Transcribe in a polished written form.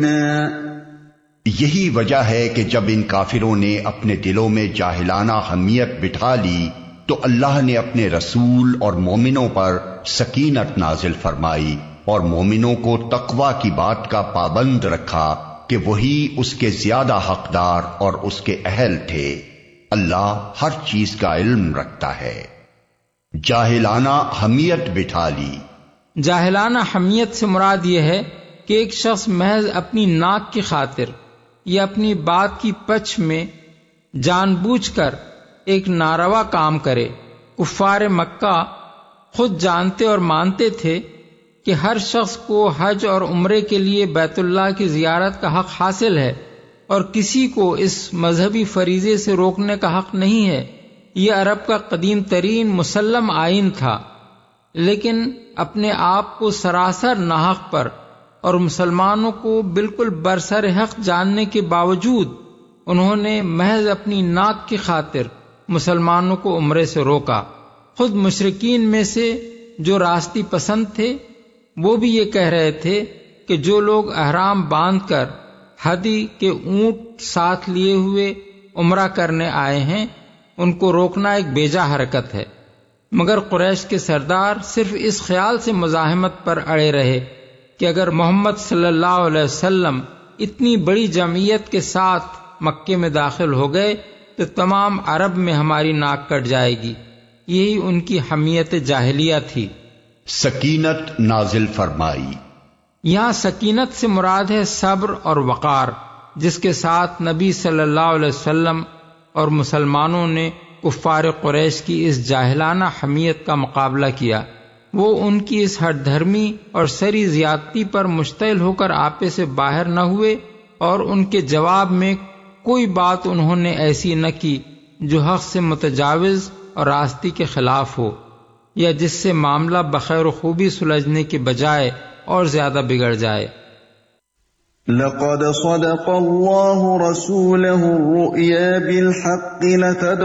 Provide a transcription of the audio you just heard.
یہی وجہ ہے کہ جب ان کافروں نے اپنے دلوں میں جاہلانہ حمیت بٹھا لی تو اللہ نے اپنے رسول اور مومنوں پر سکینت نازل فرمائی اور مومنوں کو تقوی کی بات کا پابند رکھا کہ وہی اس کے زیادہ حقدار اور اس کے اہل تھے۔ اللہ ہر چیز کا علم رکھتا ہے۔ جاہلانہ حمیت بٹھا لی۔ جاہلانہ حمیت سے مراد یہ ہے کہ ایک شخص محض اپنی ناک کی خاطر یا اپنی بات کی پچھ میں جان بوجھ کر ایک ناروا کام کرے۔ کفار مکہ خود جانتے اور مانتے تھے کہ ہر شخص کو حج اور عمرے کے لیے بیت اللہ کی زیارت کا حق حاصل ہے اور کسی کو اس مذہبی فریضے سے روکنے کا حق نہیں ہے۔ یہ عرب کا قدیم ترین مسلم آئین تھا، لیکن اپنے آپ کو سراسر ناحق پر اور مسلمانوں کو بالکل برسر حق جاننے کے باوجود انہوں نے محض اپنی ناک کی خاطر مسلمانوں کو عمرے سے روکا۔ خود مشرکین میں سے جو راستی پسند تھے وہ بھی یہ کہہ رہے تھے کہ جو لوگ احرام باندھ کر ہدی کے اونٹ ساتھ لیے ہوئے عمرہ کرنے آئے ہیں ان کو روکنا ایک بیجا حرکت ہے، مگر قریش کے سردار صرف اس خیال سے مزاحمت پر اڑے رہے کہ اگر محمد صلی اللہ علیہ وسلم اتنی بڑی جمعیت کے ساتھ مکے میں داخل ہو گئے تو تمام عرب میں ہماری ناک کٹ جائے گی۔ یہی ان کی حمیت جاہلیہ تھی۔ سکینت نازل فرمائی۔ یہاں سکینت سے مراد ہے صبر اور وقار، جس کے ساتھ نبی صلی اللہ علیہ وسلم اور مسلمانوں نے کفار قریش کی اس جاہلانہ حمیت کا مقابلہ کیا۔ وہ ان کی اس ہٹ دھرمی اور سری زیادتی پر مشتعل ہو کر آپے سے باہر نہ ہوئے اور ان کے جواب میں کوئی بات انہوں نے ایسی نہ کی جو حق سے متجاوز اور راستی کے خلاف ہو یا جس سے معاملہ بخیر و خوبی سلجھنے کے بجائے اور زیادہ بگڑ جائے۔ لقد صدق الله رسوله الرؤيا بالحق